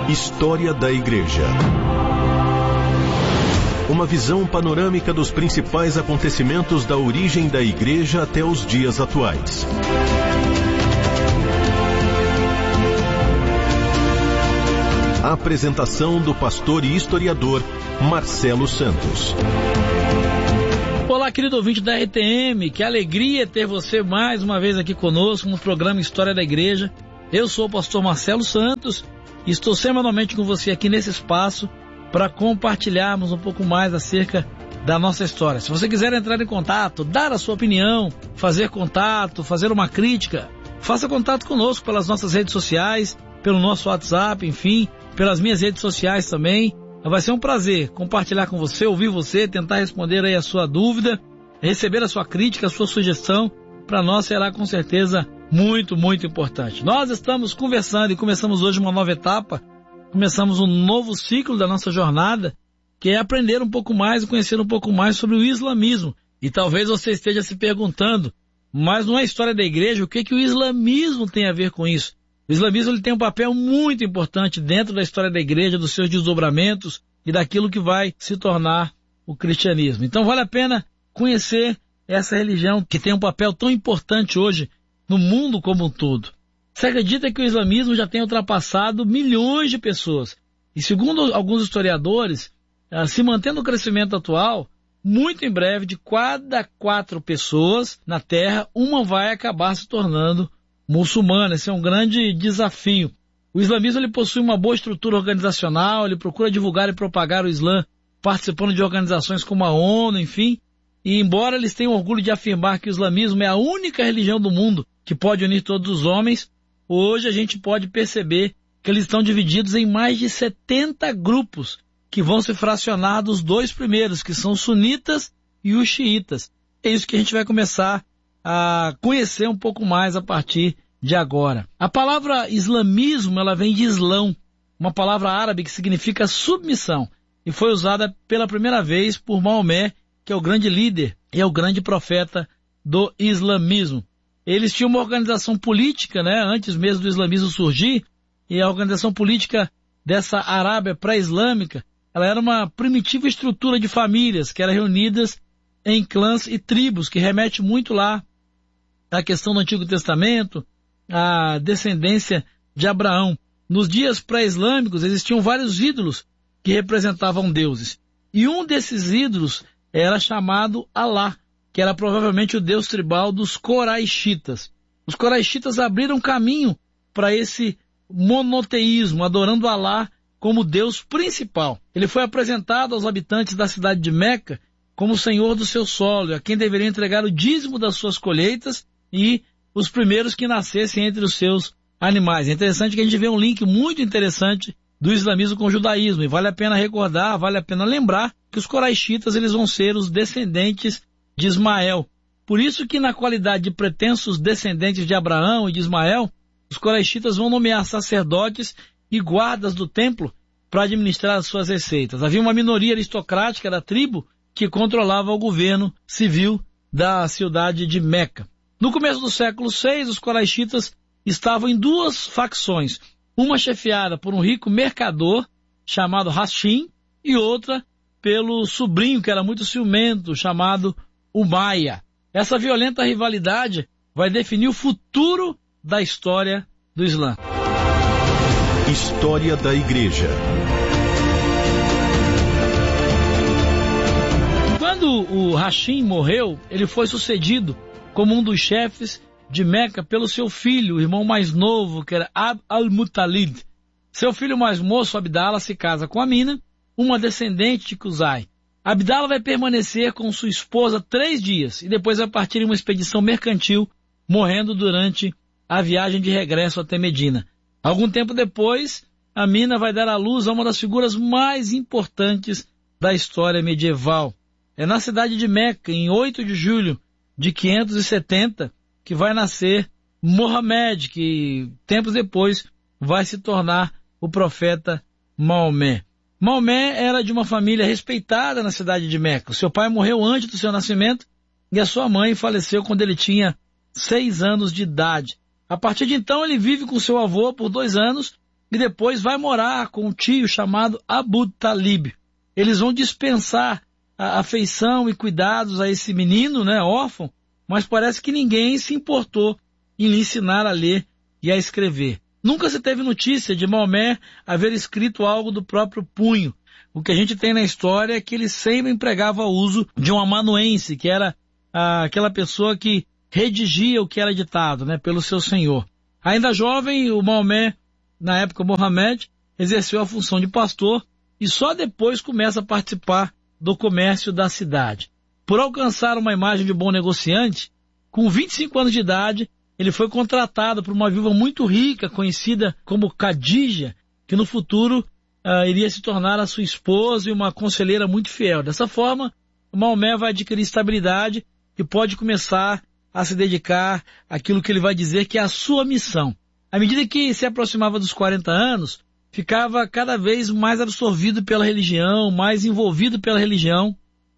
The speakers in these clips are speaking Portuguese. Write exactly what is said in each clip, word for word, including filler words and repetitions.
História da Igreja. Uma visão panorâmica dos principais acontecimentos da origem da Igreja até os dias atuais. A apresentação do pastor e historiador Marcelo Santos. Olá, querido ouvinte da R T M, que alegria ter você mais uma vez aqui conosco no programa História da Igreja. Eu sou o pastor Marcelo Santos e estou semanalmente com você aqui nesse espaço para compartilharmos um pouco mais acerca da nossa história. Se você quiser entrar em contato, dar a sua opinião, fazer contato, fazer uma crítica, faça contato conosco pelas nossas redes sociais, pelo nosso WhatsApp, enfim, pelas minhas redes sociais também. Vai ser um prazer compartilhar com você, ouvir você, tentar responder aí a sua dúvida, receber a sua crítica, a sua sugestão. Para nós será com certeza muito, muito importante. Nós estamos conversando e começamos hoje uma nova etapa, começamos um novo ciclo da nossa jornada, que é aprender um pouco mais e conhecer um pouco mais sobre o islamismo. E talvez você esteja se perguntando, mas não é história da igreja, o que, que o islamismo tem a ver com isso? O islamismo ele tem um papel muito importante dentro da história da igreja, dos seus desdobramentos e daquilo que vai se tornar o cristianismo. Então vale a pena conhecer essa religião que tem um papel tão importante hoje no mundo como um todo. Você acredita que o islamismo já tem ultrapassado milhões de pessoas? E segundo alguns historiadores, se mantendo o crescimento atual, muito em breve, de cada quatro pessoas na Terra, uma vai acabar se tornando muçulmana. Esse é um grande desafio. O islamismo ele possui uma boa estrutura organizacional, ele procura divulgar e propagar o Islã participando de organizações como a ONU, enfim. E embora eles tenham orgulho de afirmar que o islamismo é a única religião do mundo que pode unir todos os homens, hoje a gente pode perceber que eles estão divididos em mais de setenta grupos que vão se fracionar dos dois primeiros, que são os sunitas e os xiitas. É isso que a gente vai começar a conhecer um pouco mais a partir de agora. A palavra islamismo, ela vem de islão, uma palavra árabe que significa submissão, e foi usada pela primeira vez por Maomé, que é o grande líder e é o grande profeta do islamismo. Eles tinham uma organização política, né, antes mesmo do islamismo surgir, e a organização política dessa Arábia pré-islâmica, ela era uma primitiva estrutura de famílias que eram reunidas em clãs e tribos, que remete muito lá à questão do Antigo Testamento, à descendência de Abraão. Nos dias pré-islâmicos existiam vários ídolos que representavam deuses, e um desses ídolos era chamado Alá, que era provavelmente o deus tribal dos Coraixitas. Os Coraixitas abriram caminho para esse monoteísmo, adorando Alá como Deus principal. Ele foi apresentado aos habitantes da cidade de Meca como o senhor do seu solo, a quem deveria entregar o dízimo das suas colheitas e os primeiros que nascessem entre os seus animais. É interessante que a gente vê um link muito interessante do islamismo com o judaísmo, e vale a pena recordar, vale a pena lembrar que os Coraixitas eles vão ser os descendentes de Ismael. Por isso que na qualidade de pretensos descendentes de Abraão e de Ismael, os Coraixitas vão nomear sacerdotes e guardas do templo para administrar as suas receitas. Havia uma minoria aristocrática da tribo que controlava o governo civil da cidade de Meca. No começo do século seis, os Coraixitas estavam em duas facções, uma chefiada por um rico mercador chamado Hashim e outra pelo sobrinho, que era muito ciumento, chamado Umayya. Essa violenta rivalidade vai definir o futuro da história do Islã. História da Igreja. Quando o Hashim morreu, ele foi sucedido como um dos chefes de Meca pelo seu filho, o irmão mais novo, que era Abd al-Muttalib. Seu filho mais moço, Abdala, se casa com Amina, uma descendente de Qusay. Abdala vai permanecer com sua esposa três dias e depois vai partir em uma expedição mercantil, morrendo durante a viagem de regresso até Medina. Algum tempo depois, Amina vai dar à luz a uma das figuras mais importantes da história medieval. É na cidade de Meca, em oito de julho de quinhentos e setenta, que vai nascer Mohammed, que tempos depois vai se tornar o profeta Maomé. Maomé era de uma família respeitada na cidade de Meca. O seu pai morreu antes do seu nascimento e a sua mãe faleceu quando ele tinha seis anos de idade. A partir de então ele vive com seu avô por dois anos e depois vai morar com um tio chamado Abu Talib. Eles vão dispensar a afeição e cuidados a esse menino, né, órfão, mas parece que ninguém se importou em lhe ensinar a ler e a escrever. Nunca se teve notícia de Maomé haver escrito algo do próprio punho. O que a gente tem na história é que ele sempre empregava o uso de um amanuense, que era ah, aquela pessoa que redigia o que era ditado, né, pelo seu senhor. Ainda jovem, o Maomé, na época Mohammed, exerceu a função de pastor e só depois começa a participar do comércio da cidade. Por alcançar uma imagem de bom negociante, com vinte e cinco anos de idade, ele foi contratado por uma viúva muito rica, conhecida como Khadija, que no futuro uh, iria se tornar a sua esposa e uma conselheira muito fiel. Dessa forma, o Maomé vai adquirir estabilidade e pode começar a se dedicar àquilo que ele vai dizer que é a sua missão. À medida que se aproximava dos quarenta anos, ficava cada vez mais absorvido pela religião, mais envolvido pela religião.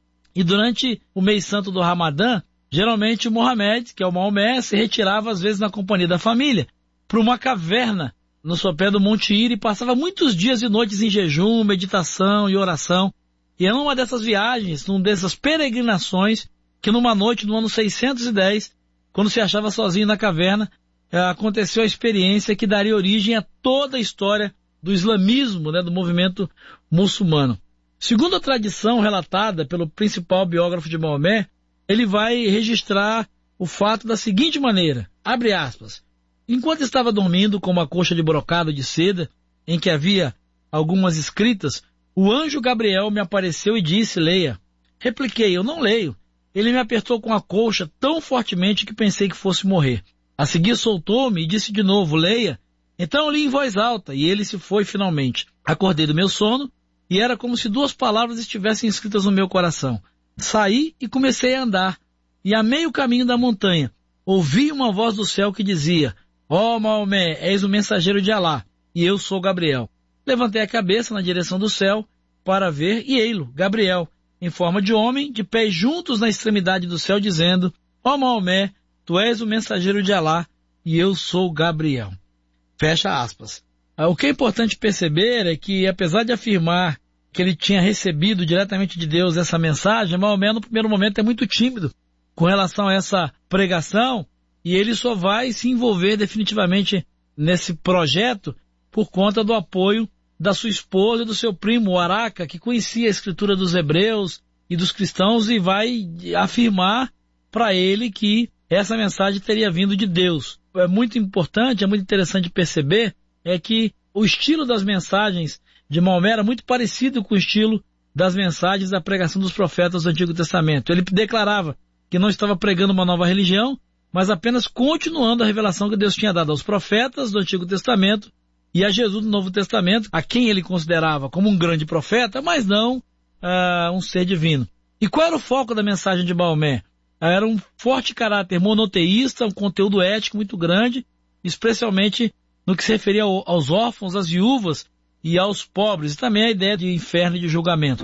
E durante o mês santo do Ramadã, geralmente o Mohammed, que é o Maomé, se retirava às vezes na companhia da família para uma caverna no sopé do Monte Hira e passava muitos dias e noites em jejum, meditação e oração. E é numa dessas viagens, numa dessas peregrinações, que numa noite no ano seiscentos e dez, quando se achava sozinho na caverna, aconteceu a experiência que daria origem a toda a história do islamismo, né, do movimento muçulmano. Segundo a tradição relatada pelo principal biógrafo de Maomé, ele vai registrar o fato da seguinte maneira, abre aspas, enquanto estava dormindo com uma coxa de brocado de seda, em que havia algumas escritas, o anjo Gabriel me apareceu e disse, leia. Repliquei, eu não leio. Ele me apertou com a colcha tão fortemente que pensei que fosse morrer. A seguir soltou-me e disse de novo, leia. Então eu li em voz alta e ele se foi finalmente. Acordei do meu sono e era como se duas palavras estivessem escritas no meu coração. Saí e comecei a andar. E a meio caminho da montanha, ouvi uma voz do céu que dizia, ó oh, Maomé, és o mensageiro de Alá, e eu sou Gabriel. Levantei a cabeça na direção do céu para ver e ei-lo, Gabriel, em forma de homem, de pés juntos na extremidade do céu, dizendo, ó oh, Maomé, tu és o mensageiro de Alá, e eu sou Gabriel. Fecha aspas. O que é importante perceber é que, apesar de afirmar que ele tinha recebido diretamente de Deus essa mensagem, Maomé no primeiro momento é muito tímido com relação a essa pregação e ele só vai se envolver definitivamente nesse projeto por conta do apoio da sua esposa e do seu primo, o Araca, que conhecia a escritura dos hebreus e dos cristãos e vai afirmar para ele que essa mensagem teria vindo de Deus. É muito importante, é muito interessante perceber é que o estilo das mensagens de Maomé era muito parecido com o estilo das mensagens da pregação dos profetas do Antigo Testamento. Ele declarava que não estava pregando uma nova religião, mas apenas continuando a revelação que Deus tinha dado aos profetas do Antigo Testamento e a Jesus do Novo Testamento, a quem ele considerava como um grande profeta, mas não uh, um ser divino. E qual era o foco da mensagem de Maomé? Era um forte caráter monoteísta, um conteúdo ético muito grande, especialmente no que se referia aos órfãos, às viúvas e aos pobres, e também a ideia de inferno e de julgamento.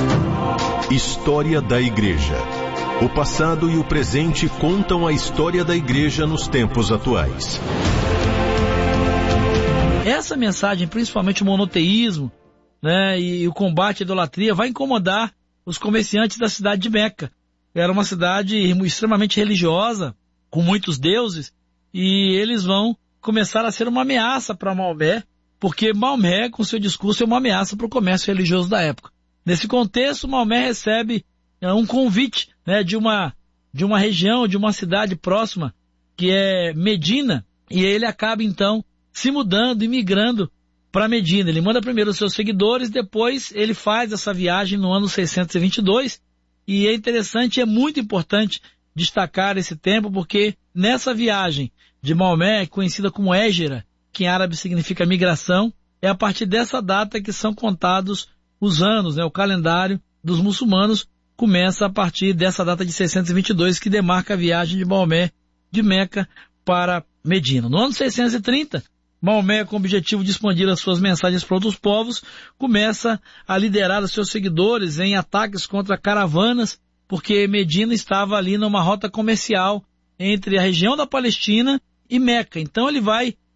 História da Igreja. O passado e o presente contam a história da Igreja nos tempos atuais. Essa mensagem, principalmente o monoteísmo, né, e o combate à idolatria, vai incomodar os comerciantes da cidade de Meca. Era uma cidade extremamente religiosa, com muitos deuses, e eles vão começar a ser uma ameaça para Maomé, porque Maomé, com seu discurso, é uma ameaça para o comércio religioso da época. Nesse contexto, Maomé recebe é, um convite, né, de uma de uma região, de uma cidade próxima, que é Medina, e ele acaba, então, se mudando e migrando para Medina. Ele manda primeiro os seus seguidores, depois ele faz essa viagem no ano seiscentos e vinte e dois, e é interessante, é muito importante destacar esse tempo, porque nessa viagem de Maomé, conhecida como Hégira, que em árabe significa migração, é a partir dessa data que são contados os anos, né? O calendário dos muçulmanos começa a partir dessa data de seiscentos e vinte e dois, que demarca a viagem de Maomé de Meca para Medina. No ano seiscentos e trinta, Maomé, com o objetivo de expandir as suas mensagens para outros povos, começa a liderar os seus seguidores em ataques contra caravanas, porque Medina estava ali numa rota comercial entre a região da Palestina e Meca. Então ele vai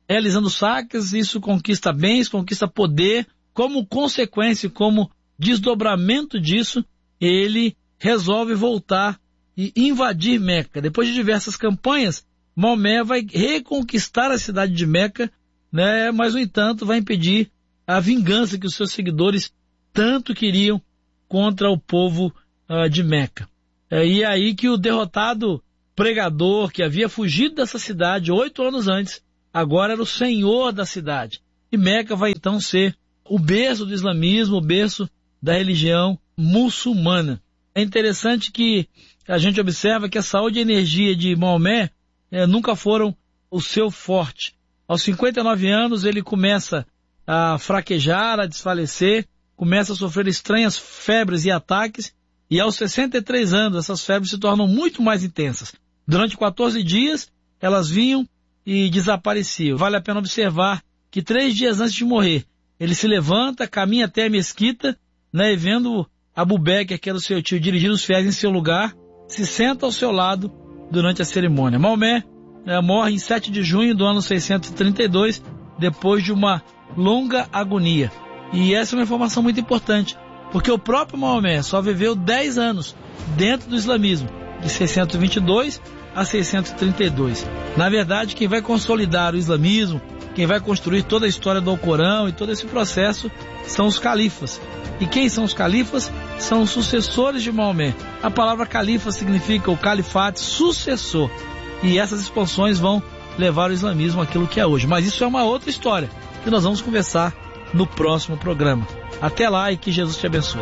realizando saques, isso conquista bens, conquista poder. Como consequência, como desdobramento disso, ele resolve voltar e invadir Meca. Depois de diversas campanhas, Maomé vai reconquistar a cidade de Meca, né? Mas, no entanto, vai impedir a vingança que os seus seguidores tanto queriam contra o povo uh, de Meca. É, e é aí que o derrotado pregador, que havia fugido dessa cidade oito anos antes, agora era o senhor da cidade. E Meca vai então ser o berço do islamismo, o berço da religião muçulmana. É interessante que a gente observa que a saúde e a energia de Maomé eh, nunca foram o seu forte. Aos cinquenta e nove anos ele começa a fraquejar, a desfalecer, começa a sofrer estranhas febres e ataques, e aos sessenta e três anos essas febres se tornam muito mais intensas. Durante quatorze dias elas vinham e desapareciam. Vale a pena observar que três dias antes de morrer, ele se levanta, caminha até a mesquita, né, e vendo Abu Bekr, que era o seu tio, dirigir os fiéis em seu lugar, se senta ao seu lado durante a cerimônia. Maomé né, morre em sete de junho do ano seiscentos e trinta e dois, depois de uma longa agonia. E essa é uma informação muito importante, porque o próprio Maomé só viveu dez anos dentro do islamismo, de seiscentos e vinte e dois a seiscentos e trinta e dois. Na verdade, quem vai consolidar o islamismo, quem vai construir toda a história do Alcorão e todo esse processo são os califas. E quem são os califas? São os sucessores de Maomé. A palavra califa significa o califate, sucessor. E essas expansões vão levar o islamismo àquilo que é hoje. Mas isso é uma outra história que nós vamos conversar no próximo programa. Até lá e que Jesus te abençoe.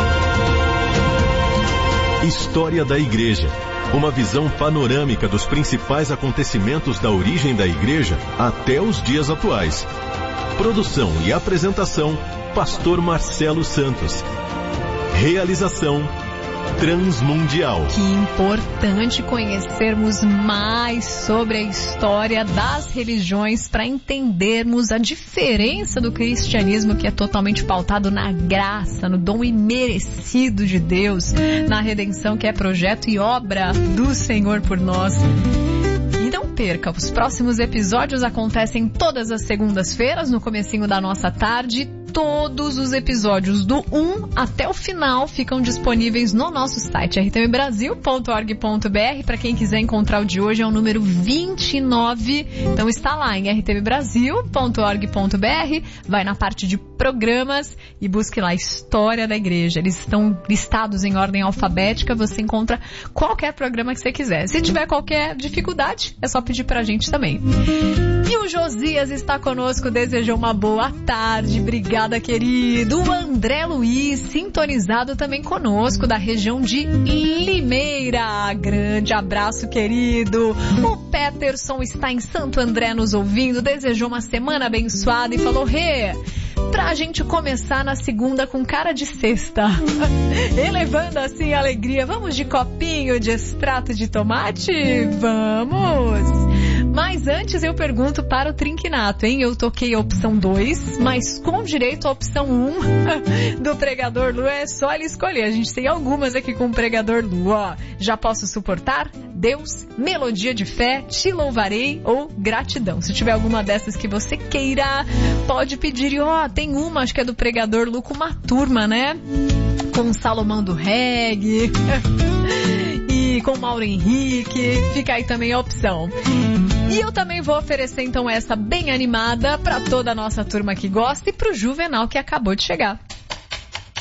História da Igreja. Uma visão panorâmica dos principais acontecimentos da origem da Igreja até os dias atuais. Produção e apresentação, Pastor Marcelo Santos. Realização, Transmundial. Que importante conhecermos mais sobre a história das religiões para entendermos a diferença do cristianismo, que é totalmente pautado na graça, no dom imerecido de Deus, na redenção que é projeto e obra do Senhor por nós. E não perca, os próximos episódios acontecem todas as segundas-feiras, no comecinho da nossa tarde. Todos os episódios do um até o final ficam disponíveis no nosso site r t m brasil ponto org ponto b r. Para quem quiser encontrar o de hoje, é o número vinte e nove. Então está lá em r t m brasil ponto org ponto b r. Vai na parte de programas e busque lá História da Igreja. Eles estão listados em ordem alfabética. Você encontra qualquer programa que você quiser. Se tiver qualquer dificuldade, é só pedir pra gente também. E o Josias está conosco, desejou uma boa tarde. Obrigada, querido. O André Luiz, sintonizado também conosco, da região de Limeira. Grande abraço, querido. O Peterson está em Santo André nos ouvindo, desejou uma semana abençoada e falou: Rê, pra gente começar na segunda com cara de sexta, elevando assim a alegria, vamos de copinho de extrato de tomate? Vamos! Mas antes eu pergunto para o Trinquinato, hein? Eu toquei a opção dois, mas com direito à opção um do Pregador Lu. É só ele escolher. A gente tem algumas aqui com o Pregador Lu. Ó, já posso suportar? Deus, melodia de fé, te louvarei ou gratidão. Se tiver alguma dessas que você queira, pode pedir. E ó, tem uma, acho que é do Pregador Lu, com uma turma, né? Com Salomão do Reggae e com Mauro Henrique. Fica aí também a opção. E eu também vou oferecer então essa bem animada para toda a nossa turma que gosta e pro Juvenal que acabou de chegar.